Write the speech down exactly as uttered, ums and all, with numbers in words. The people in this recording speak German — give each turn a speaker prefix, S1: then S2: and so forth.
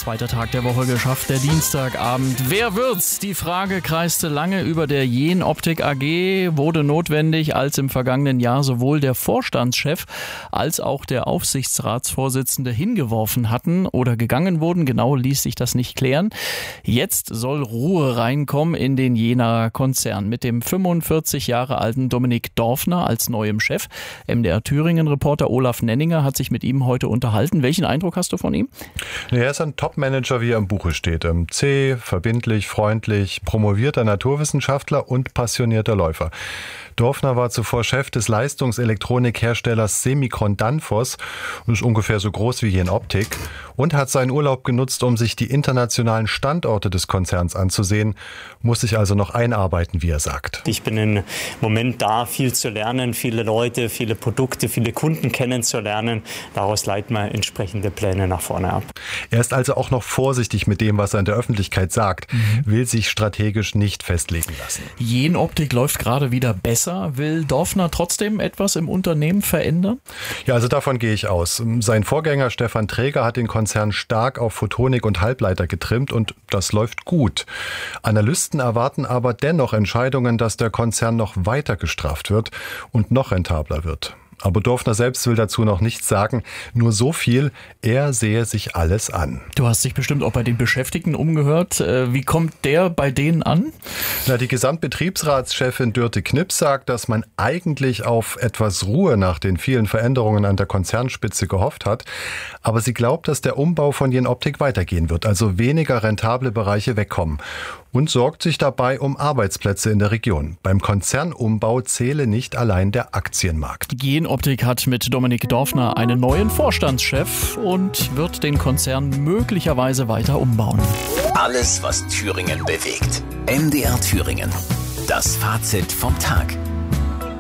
S1: Zweiter Tag der Woche geschafft, der Dienstagabend. Wer wird's? Die Frage kreiste lange über der Jenoptik A G, wurde notwendig, als im vergangenen Jahr sowohl der Vorstandschef als auch der Aufsichtsratsvorsitzende hingeworfen hatten oder gegangen wurden. Genau ließ sich das nicht klären. Jetzt soll Ruhe reinkommen in den Jenaer Konzern mit dem fünfundvierzig Jahre alten Dominik Dorfner als neuem Chef. M D R Thüringen-Reporter Olaf Nenninger hat sich mit ihm heute unterhalten. Welchen Eindruck hast du von ihm?
S2: Er ist ein Top-Manager, wie er im Buche steht. Zäh, verbindlich, freundlich, promovierter Naturwissenschaftler und passionierter Läufer. Dorfner war zuvor Chef des Leistungselektronikherstellers Semikron Danfoss und ist ungefähr so groß wie Jenoptik und hat seinen Urlaub genutzt, um sich die internationalen Standorte des Konzerns anzusehen, muss sich also noch einarbeiten, wie er sagt.
S3: Ich bin im Moment da, viel zu lernen, viele Leute, viele Produkte, viele Kunden kennenzulernen. Daraus leiten wir entsprechende Pläne nach vorne ab.
S2: Er ist also auch noch vorsichtig mit dem, was er in der Öffentlichkeit sagt, mhm. will sich strategisch nicht festlegen lassen.
S1: Jenoptik läuft gerade wieder besser. Will Dorfner trotzdem etwas im Unternehmen verändern?
S2: Ja, also davon gehe ich aus. Sein Vorgänger Stefan Träger hat den Konzern stark auf Photonik und Halbleiter getrimmt und das läuft gut. Analysten erwarten aber dennoch Entscheidungen, dass der Konzern noch weiter gestraft wird und noch rentabler wird. Aber Dorfner selbst will dazu noch nichts sagen, nur so viel, er sehe sich alles an.
S1: Du hast dich bestimmt auch bei den Beschäftigten umgehört. Wie kommt der bei denen an?
S2: Na, die Gesamtbetriebsratschefin Dörte Knipp sagt, dass man eigentlich auf etwas Ruhe nach den vielen Veränderungen an der Konzernspitze gehofft hat. Aber sie glaubt, dass der Umbau von Jenoptik weitergehen wird, also weniger rentable Bereiche wegkommen. Und sorgt sich dabei um Arbeitsplätze in der Region. Beim Konzernumbau zähle nicht allein der Aktienmarkt.
S1: Die Jenoptik hat mit Dominik Dorfner einen neuen Vorstandschef und wird den Konzern möglicherweise weiter umbauen.
S4: Alles, was Thüringen bewegt. M D R Thüringen. Das Fazit vom Tag.